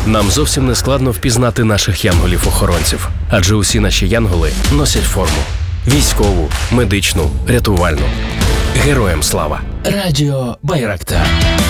Нам зовсім не складно впізнати наших янголів-охоронців, адже усі наші янголи носять форму. Військову, медичну, рятувальну. Героям слава! Радіо Байрактар.